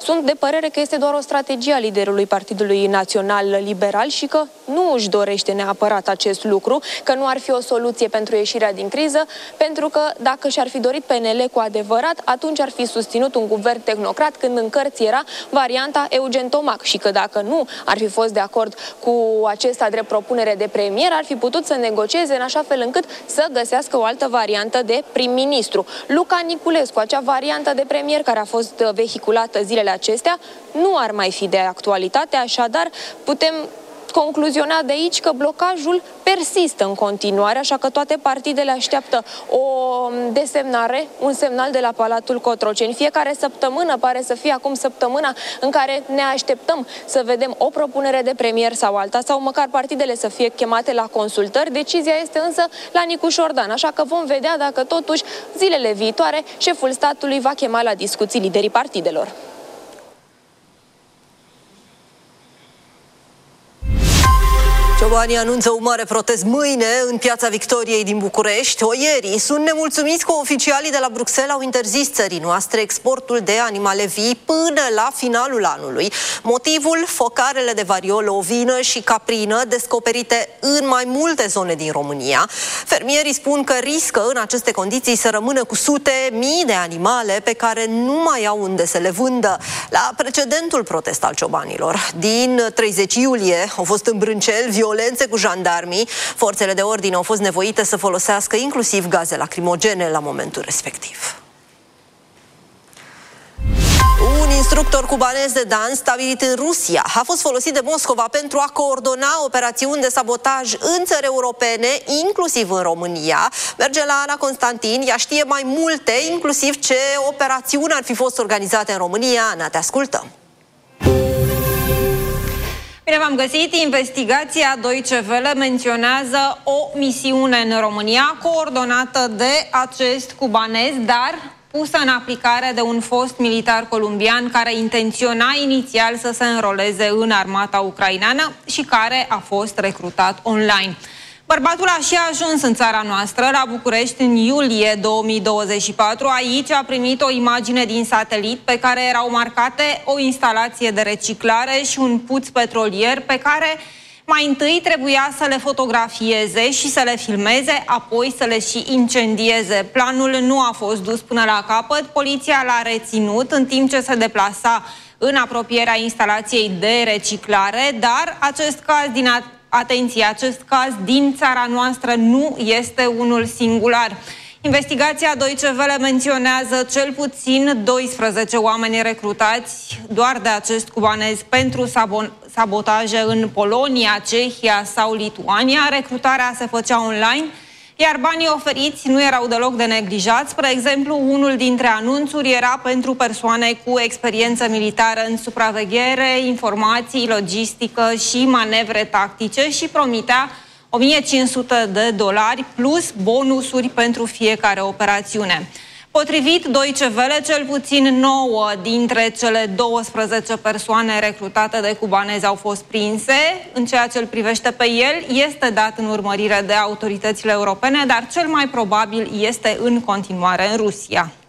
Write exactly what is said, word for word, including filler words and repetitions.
sunt de părere că este doar o strategie a liderului Partidului Național Liberal și că nu își dorește neapărat acest lucru, că nu ar fi o soluție pentru ieșirea din criză, pentru că dacă și-ar fi dorit P N L cu adevărat, atunci ar fi susținut un guvern tehnocrat, când în cărți era varianta Eugen Tomac, și că dacă nu ar fi fost de acord cu acesta drept propunere de premier, ar fi putut să negocieze în așa fel încât să găsească o altă variantă de prim-ministru. Luca Niculescu, acea variantă de premier care a fost vehiculată zilele acestea, nu ar mai fi de actualitate, așadar putem concluziona de aici că blocajul persistă în continuare, așa că toate partidele așteaptă o desemnare, un semnal de la Palatul Cotroceni. Fiecare săptămână pare să fie acum săptămâna în care ne așteptăm să vedem o propunere de premier sau alta, sau măcar partidele să fie chemate la consultări. Decizia este însă la Nicu Șordan, așa că vom vedea dacă totuși zilele viitoare șeful statului va chema la discuții liderii partidelor. Ciobanii anunță un mare protest mâine în Piața Victoriei din București. Oierii sunt nemulțumiți că oficialii de la Bruxelles au interzis țării noastre exportul de animale vii până la finalul anului. Motivul? Focarele de variolă ovină și caprină descoperite în mai multe zone din România. Fermierii spun că riscă în aceste condiții să rămână cu sute mii de animale pe care nu mai au unde să le vândă. La precedentul protest al ciobanilor din treizeci iulie au fost în Brâncel violențe cu jandarmii. Forțele de ordine au fost nevoite să folosească inclusiv gaze lacrimogene la momentul respectiv. Un instructor cubanez de dans stabilit în Rusia a fost folosit de Moscova pentru a coordona operațiuni de sabotaj în țări europene, inclusiv în România. Merge la Ana Constantin, ea știe mai multe, inclusiv ce operațiuni ar fi fost organizate în România. Ana, te ascultăm! Bine v-am găsit! Investigația Deutsche Welle menționează o misiune în România coordonată de acest cubanez, dar pusă în aplicare de un fost militar columbian care intenționa inițial să se înroleze în armata ucraineană și care a fost recrutat online. Bărbatul a și ajuns în țara noastră, la București, în iulie două mii douăzeci și patru. Aici a primit o imagine din satelit pe care erau marcate o instalație de reciclare și un puț petrolier pe care mai întâi trebuia să le fotografieze și să le filmeze, apoi să le și incendieze. Planul nu a fost dus până la capăt, poliția l-a reținut în timp ce se deplasa în apropierea instalației de reciclare, dar acest caz din Atenție, acest caz din țara noastră nu este unul singular. Investigația Deutsche Welle menționează cel puțin doisprezece oameni recrutați doar de acest cubanez pentru sabotaje în Polonia, Cehia sau Lituania. Recrutarea se făcea online, iar banii oferiți nu erau deloc de neglijați. Spre exemplu, unul dintre anunțuri era pentru persoane cu experiență militară în supraveghere, informații, logistică și manevre tactice și promitea o mie cinci sute de dolari plus bonusuri pentru fiecare operațiune. Potrivit Deutsche Welle, cel puțin nouă dintre cele douăsprezece persoane recrutate de cubanezi au fost prinse. În ceea ce îl privește pe el, este dat în urmărire de autoritățile europene, dar cel mai probabil este în continuare în Rusia.